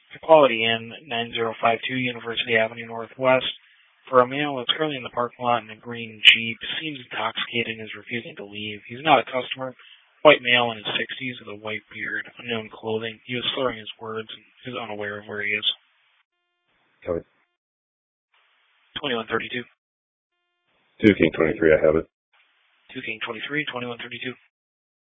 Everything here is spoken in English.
Quality Inn, 9052 University Avenue Northwest. For a male that's currently in the parking lot in a green Jeep, seems intoxicated and is refusing to leave. He's not a customer. White male in his 60s with a white beard, unknown clothing. He was slurring his words and is unaware of where he is. Covered. 2132. 2 King 23, I have it. 2 King 23, 2132.